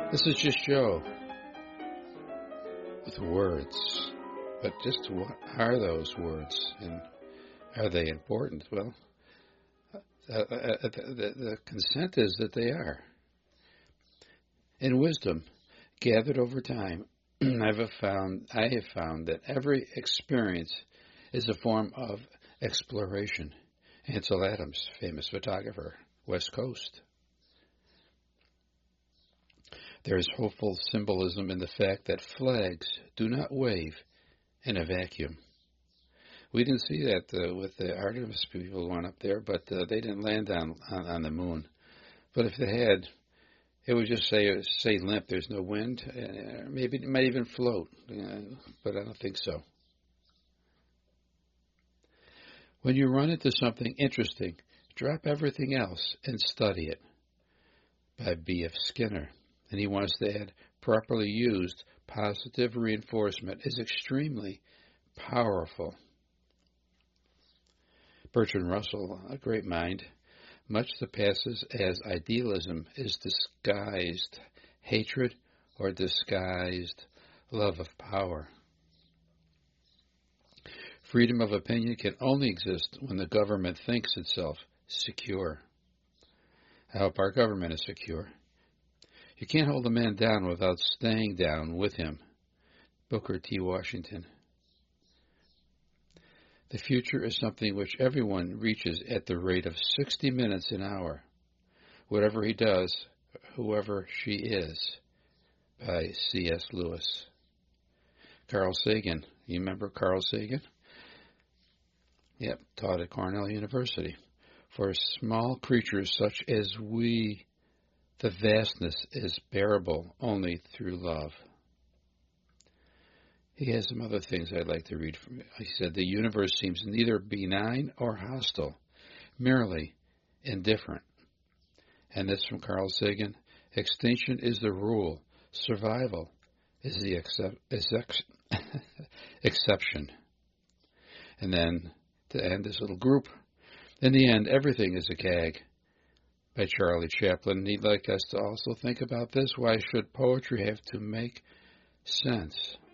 This is just Joe with words. But just what are those words, and are they important? Well, the consent is that they are. In wisdom, gathered over time, I have found that every experience is a form of exploration. Ansel Adams, famous photographer, West Coast. There is hopeful symbolism in the fact that flags do not wave in a vacuum. We didn't see that with the Artemis people who went up there, but they didn't land on the moon. But if they had, it would just say limp. There's no wind. Maybe it might even float, but I don't think so. When you run into something interesting, drop everything else and study it. By B.F. Skinner. And he wants to add, properly used, positive reinforcement is extremely powerful. Bertrand Russell, a great mind, much that passes as idealism is disguised hatred or disguised love of power. Freedom of opinion can only exist when the government thinks itself secure. I hope our government is secure. You can't hold a man down without staying down with him. Booker T. Washington. The future is something which everyone reaches at the rate of 60 minutes an hour. Whatever he does, whoever she is. By C.S. Lewis. Carl Sagan. You remember Carl Sagan? Yep, taught at Cornell University. For small creatures such as we, the vastness is bearable only through love. He has some other things I'd like to read from it. He said, the universe seems neither benign or hostile, merely indifferent. And this from Carl Sagan, extinction is the rule, survival is the exception. And then, to end this little group, in the end, everything is a gag. By Charlie Chaplin. And he'd like us to also think about this. Why should poetry have to make sense?